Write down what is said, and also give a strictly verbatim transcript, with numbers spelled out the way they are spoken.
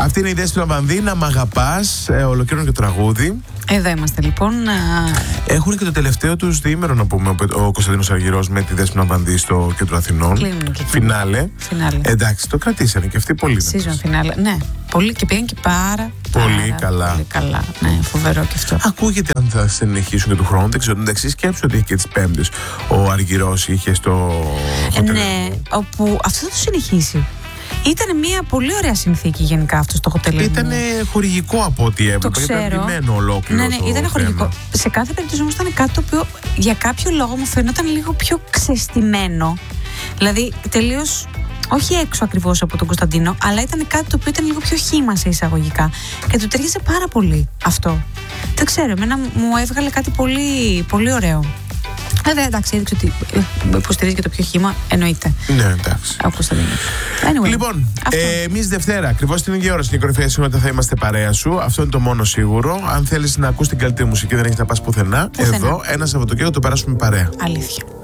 Αυτή είναι η Δέσποινα Βανδύ, να μ' αγαπάς, ε, ολοκλήρωνο και τραγούδι. Εδώ είμαστε λοιπόν. Έχουν και το τελευταίο τους διήμερο, να πούμε, ο Κωνσταντίνος Αργυρός με τη Δέσποινα Βανδύ στο Κέντρο Αθηνών. Κλείνουν και Φινάλε. Φινάλε. Εντάξει, το κρατήσανε και αυτοί πολύ. Season φινάλε. Ναι, πολύ και πήγαν και πάρα. Πολύ πάρα, καλά. Πολύ καλά. Ναι, φοβερό και αυτό. Ακούγεται αν θα συνεχίσουν και του χρόνου. Δεν ξέρω. Εντάξει, σκέψου ότι είχε και τις Πέμπτες. Ο Αργυρός είχε στο. Ε, ναι, όπου αυτό θα το συνεχίσει. Ήταν μια πολύ ωραία συνθήκη γενικά αυτό στο χοτελ. Ήταν χορηγικό από ό,τι έβλεπα. Ήταν ντυμένο ολόκληρο. Ναι, ναι, ήταν χορηγικό. Σε κάθε περίπτωση όμως ήταν κάτι το οποίο για κάποιο λόγο μου φαίνονταν λίγο πιο ξεστημένο. Δηλαδή τελείως. Όχι έξω ακριβώς από τον Κωνσταντίνο, αλλά ήταν κάτι το οποίο ήταν λίγο πιο χύμα σε εισαγωγικά. Και του ταιριάζει πάρα πολύ αυτό. Δεν ξέρω, εμένα μου έβγαλε κάτι πολύ, πολύ ωραίο. Βέβαια, εντάξει, έδειξε ότι υποστηρίζει και το πιο χύμα, εννοείται. Ναι, εντάξει. Ο Κωνσταντίνος. Anyway, λοιπόν, ε, εμείς Δευτέρα, ακριβώς την ίδια ώρα στην κορυφαία συχνότητα θα είμαστε παρέα σου. Αυτό είναι το μόνο σίγουρο. Αν θέλεις να ακούς την καλύτερη μουσική, δεν έχεις να πας πουθενά. Πουθενά. Εδώ, ένα Σαββατοκύριακο το περάσουμε παρέα. Αλήθεια.